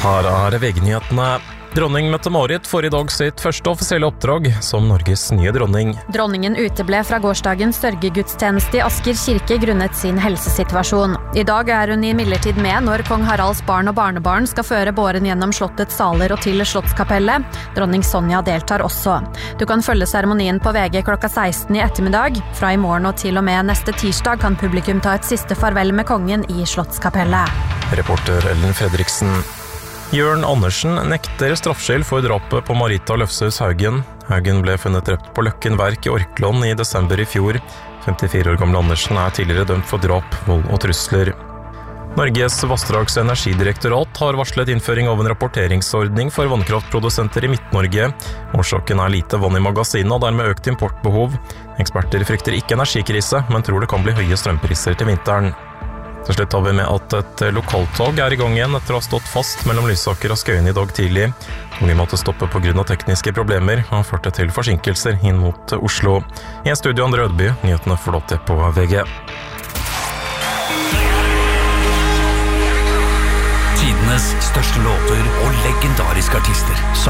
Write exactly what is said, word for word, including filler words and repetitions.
Her er V G-nyhetene. Dronning Mette-Marit får i dag sitt første offisielle oppdrag som Norges nye dronning. Dronningen uteble fra gårsdagens sørgegudstjeneste i Asker kirke grunnet sin helsesituasjon. I dag er hun imidlertid med når kong Haralds barn og barnebarn skal føre båren gjennom slottets saler og til slottskapellet. Dronning Sonja deltar også. Du kan følge seremonien på V G klokka seksten i ettermiddag. Fra i morgen og til og med neste tirsdag kan publikum ta et siste farvel med kongen i slottskapellet. Reporter Ellen Fredriksen. Jørn Andersen nekter straffskyld for drapet på Marita Løfshus Haugen. Haugen ble funnet drept på Løkken Verk i Orkland i desember i fjor. femtifire år gamle Andersen er tidligere dømt for drap, vold og trusler. Norges vassdrags- og energidirektorat har varslet innføring av en rapporteringsordning for vannkraftprodusenter i Midt-Norge. Årsaken er lite vann i magasinet og dermed økt importbehov. Eksperter frykter ikke energikrise, men tror det kan bli høye strømpriser til vinteren. Til slutt har vi med at et lokaltog er i gang igjen etter å ha stått fast mellom Lysaker og Skøyen i dag tidlig. Toget måtte stoppe på grunn av tekniske problemer og førte til forsinkelser inn mot Oslo. I studio Andre Ødeby, nyhetene forlåter på V G. Tidenes største låter og legendariske artister.